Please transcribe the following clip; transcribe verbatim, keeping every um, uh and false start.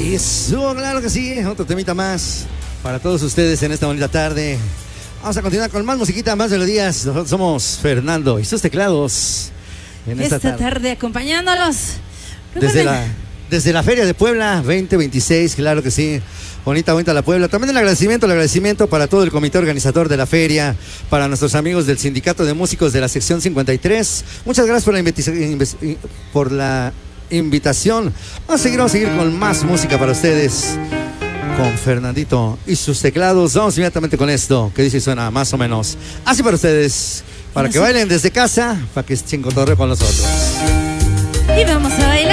Eso, claro que sí, otro temita más para todos ustedes en esta bonita tarde. Vamos a continuar con más musiquita, más melodías. Nosotros somos Fernando y sus teclados en esta, esta tarde. tarde acompañándolos. Desde la, desde la Feria de Puebla veinte veintiséis, claro que sí. Bonita, bonita la Puebla. También el agradecimiento, el agradecimiento para todo el comité organizador de la feria, para nuestros amigos del Sindicato de Músicos de la sección cincuenta y tres. Muchas gracias por la invitación. Por la invitación. Vamos a seguir, vamos a seguir con más música para ustedes. Con Fernandito y sus teclados. Vamos inmediatamente con esto, que dice y suena más o menos así para ustedes. Para que bailen desde casa, para que echen cotorreo con nosotros.